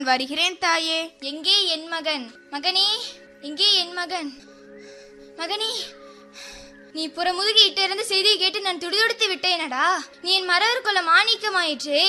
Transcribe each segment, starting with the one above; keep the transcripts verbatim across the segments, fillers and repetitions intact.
வருகிறேன் தாயே. எங்கே என் மகன்? மகனே, எங்கே என் மகன்? மகனே, நீ புறமுதுகிட்ட இருந்து செய்தியை கேட்டு நான் துடிதுடித்து விட்டேனடா. நீ என் மறவர் கொள்ள மாணிக்கமாயிற்றே.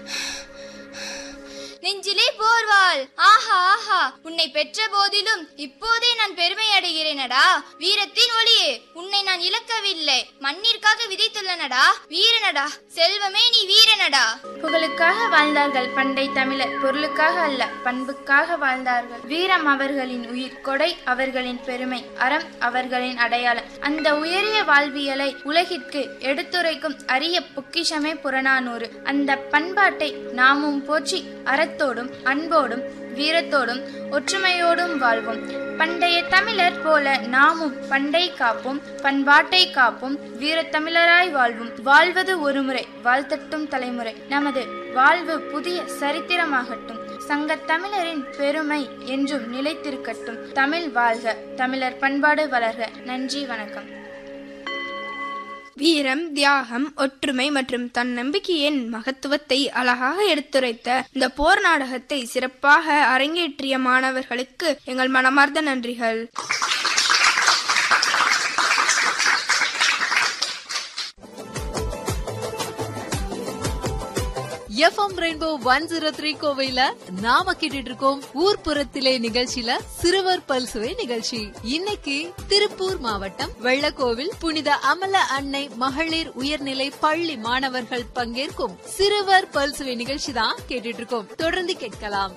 நெஞ்சிலே போர்வாள். ஆஹா ஆஹா, உன்னை பெற்ற போதிலும் இப்போதே நான் பெருமை அடைகிறேனடா. வீரத்தின் ஒளியே, உன்னை நான் இழக்கவில்லை, மண்ணிற்காக விதைத்துள்ளனடா. வீரனடா, செல்வமே நீ வீரனடா. புகழுக்காக வாழ்ந்தார்கள் பண்டை தமிழர், பொருளுக்காக அல்ல பண்புக்காக வாழ்ந்தார்கள். வீரம் அவர்களின் உயிர், கொடை அவர்களின் பெருமை, அறம் அவர்களின் அடையாளம். அந்த உயரிய வாழ்வியலை உலகிற்கு எடுத்துரைக்கும் அரிய பொக்கிஷமே புறநானூறு. அந்த பண்பாட்டை நாமும் போற்றி அறத்தோடும் அன்போடும் வீரத்தோடும் ஒற்றுமையோடும் வாழ்வோம். பண்டைய தமிழர் போல நாமும் பண்டை காப்போம், பண்பாட்டை காப்போம், வீரத்தமிழராய் வாழ்வோம். வாழ்வது ஒருமுறை, வாழ்த்தட்டும் தலைமுறை. நமது வாழ்வு புதிய சரித்திரமாகட்டும். சங்க தமிழரின் பெருமை என்றும் நிலைத்திருக்கட்டும். தமிழ் வாழ்க, தமிழர் பண்பாடு வளர்க. நன்றி, வணக்கம். வீரம், தியாகம், ஒற்றுமை மற்றும் தன்னம்பிக்கையின் மகத்துவத்தை அழகாக எடுத்துரைத்த இந்த போர் நாடகத்தை சிறப்பாக அரங்கேற்றிய மாணவர்களுக்கு எங்கள் மனமார்ந்த நன்றிகள். FM rainbow one zero three கோவையில நாம கேட்டுட்டு இருக்கோம் ஊர்ப்புறத்திலே நிகழ்ச்சியில சிறுவர் பல்சுவை நிகழ்ச்சி. இன்னைக்கு திருப்பூர் மாவட்டம் வெள்ளக்கோவில் புனித அமல அன்னை மகளிர் உயர்நிலை பள்ளி மாணவர்கள் பங்கேற்கும் சிறுவர் பல்சுவை நிகழ்ச்சி தான் கேட்டுட்டு இருக்கோம். தொடர்ந்து கேட்கலாம்.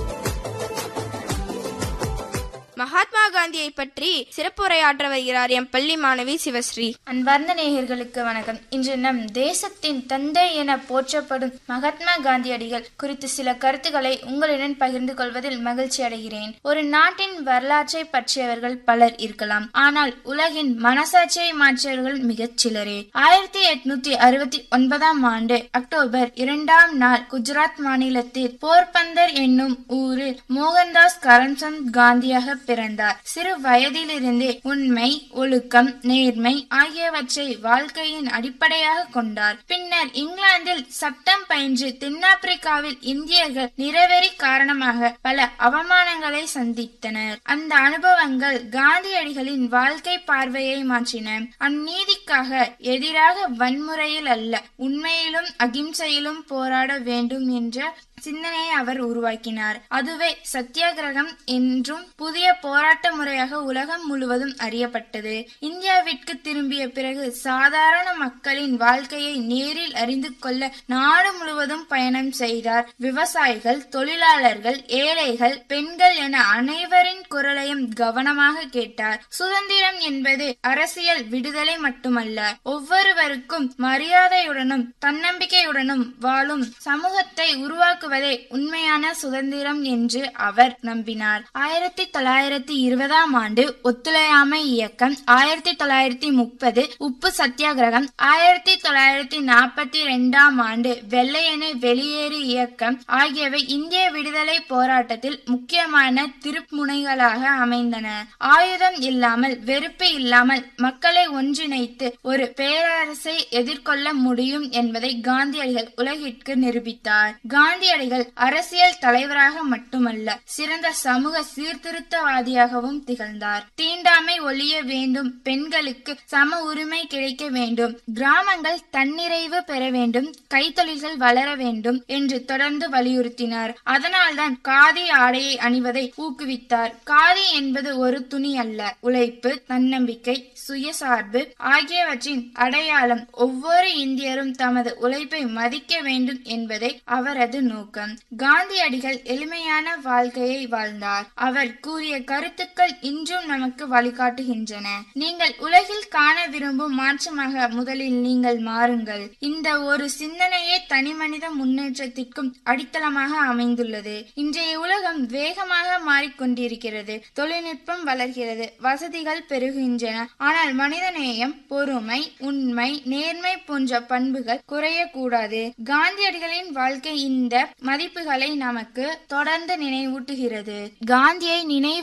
மகாத்மா காந்தியை பற்றி சிறப்புரையாற்ற வருகிறார் எம் பள்ளி மாணவி சிவஸ்ரீ. அன்பார்ந்த நேயர்களுக்கு வணக்கம். இன்று நம் தேசத்தின் தந்தை என போற்றப்படும் மகாத்மா காந்தியடிகள் குறித்து சில கருத்துக்களை உங்களுடன் பகிர்ந்து கொள்வதில் மகிழ்ச்சி அடைகிறேன். ஒரு நாட்டின் வரலாற்றை பற்றியவர்கள் பலர் இருக்கலாம், ஆனால் உலகின் மனசாட்சியை மாற்றியவர்கள் மிகச் சிலரே. ஆயிரத்தி எட்நூத்தி அறுபத்தி ஒன்பதாம் ஆண்டு அக்டோபர் இரண்டாம் நாள் குஜராத் மாநிலத்தில் போர்பந்தர் என்னும் ஊரில் மோகன்தாஸ் கரம்சந்த் காந்தியாக பிறந்தார். சிறு வயதிலிருந்தே உண்மை, ஒழுக்கம், நேர்மை ஆகியவற்றை வாழ்க்கையின் அடிப்படையாக கொண்டார். பின்னர் இங்கிலாந்தில் சட்டம் பயின்று தென்னாப்பிரிக்காவில் இந்தியர்கள் நிறவெறி காரணமாக பல அவமானங்களை சந்தித்தனர். அந்த அனுபவங்கள் காந்தியடிகளின் வாழ்க்கை பார்வையை மாற்றின. அந்நீதிக்காக எதிராக வன்முறையில் அல்ல, உண்மையிலும் அகிம்சையிலும் போராட வேண்டும் என்ற சிந்தனையை அவர் உருவாக்கினார். அதுவே சத்தியாகிரகம் என்றும் புதிய போராட்ட முறையாக உலகம் முழுவதும் அறியப்பட்டது. இந்தியாவிற்கு திரும்பிய பிறகு சாதாரண மக்களின் வாழ்க்கையை நேரில் அறிந்து கொள்ள நாடு முழுவதும் பயணம் செய்தார். விவசாயிகள், தொழிலாளர்கள், ஏழைகள், பெண்கள் என அனைவரின் குரலையும் கவனமாக கேட்டார். சுதந்திரம் என்பது அரசியல் விடுதலை மட்டுமல்ல, ஒவ்வொருவருக்கும் மரியாதையுடனும் தன்னம்பிக்கையுடனும் வாழும் சமூகத்தை உருவாக்கு உண்மையான சுதந்திரம் என்று அவர் நம்பினார். ஆயிரத்தி தொள்ளாயிரத்தி இருபதாம் ஆண்டு ஒத்துழையாமை இயக்கம், ஆயிரத்தி தொள்ளாயிரத்தி முப்பது உப்பு சத்தியாகிரகம், ஆயிரத்தி தொள்ளாயிரத்தி நாற்பத்தி இரண்டாம் ஆண்டு வெள்ளையனே வெளியேறு இயக்கம் ஆகியவை இந்திய விடுதலை போராட்டத்தில் முக்கியமான திருப்புமுனைகளாக அமைந்தன. ஆயுதம் இல்லாமல், வெறுப்பு இல்லாமல் மக்களை ஒன்றிணைத்து ஒரு பேரரசை எதிர்கொள்ள முடியும் என்பதை காந்தியடிகள் உலகிற்கு நிரூபித்தார். காந்தியடிகள் அரசியல் தலைவராக மட்டுமல்ல, சிறந்த சமூக சீர்திருத்தவாதியாகவும் திகழ்ந்தார். தீண்டாமை ஒழிய வேண்டும், பெண்களுக்கு சம உரிமை கிடைக்க வேண்டும், கிராமங்கள் தன்னிறைவு பெற வேண்டும், கைத்தொழில்கள் வளர வேண்டும் என்று தொடர்ந்து வலியுறுத்தினார். அதனால்தான் காதி ஆடையை அணிவதை ஊக்குவித்தார். காதி என்பது ஒரு துணி அல்ல, உழைப்பு, தன்னம்பிக்கை, சுயசார்பு ஆகியவற்றின் அடையாளம். ஒவ்வொரு இந்தியரும் தமது உழைப்பை மதிக்க வேண்டும் என்பதை அவரது நோக்கம். காந்தியடிகள் எளிமையான வாழ்க்கையை வாழ்ந்தார். அவர் கூறிய கருத்துக்கள் இன்றும் நமக்கு வழிகாட்டுகின்றன. நீங்கள் உலகில் காண விரும்பும் மாற்றமாக முதலில் நீங்கள் மாறுங்கள். இந்த ஒரு சிந்தனையே தனிமனித முன்னேற்றத்திற்கும் அடித்தளமாக அமைந்துள்ளது. இன்றைய உலகம் வேகமாக மாறிக்கொண்டிருக்கிறது. தொழில்நுட்பம் வளர்கிறது, வசதிகள் பெருகின்றன. ஆனால் மனிதநேயம், பொறுமை, உண்மை, நேர்மை போன்ற பண்புகள் குறையக்கூடாது. காந்தியடிகளின் வாழ்க்கை இந்த மதிப்புகளை நமக்கு தொடர்ந்து நினைவூட்டுகிறது. காந்தியை நினைவு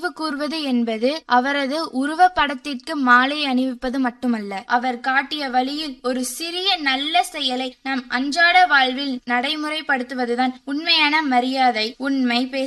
நினைவு கூர்வது என்பது அவரது உருவ படத்திற்கு மாலை அணிவிப்பது மட்டுமல்ல, அவர் காட்டிய வழியில் ஒரு சிறிய நல்ல செயலை நாம் அன்றாட வாழ்வில் நடைமுறைப்படுத்துவதுதான் உண்மையான மரியாதை. உண்மை